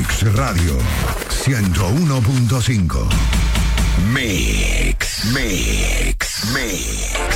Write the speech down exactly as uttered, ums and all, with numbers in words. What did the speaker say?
Mix Radio ciento uno punto cinco. Mix, Mix, Mix.